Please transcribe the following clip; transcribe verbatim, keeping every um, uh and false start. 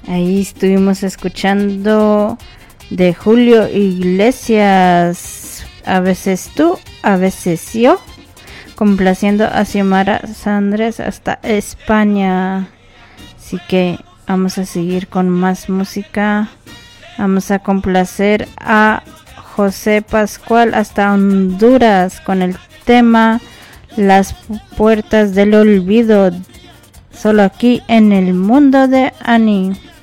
Ahí estuvimos escuchando de Julio Iglesias, a veces tú, a veces yo, complaciendo a Xiomara Sandres hasta España. Así que vamos a seguir con más música. Vamos a complacer a José Pascual hasta Honduras con el tema Las puertas del olvido, solo aquí en el mundo de Annie.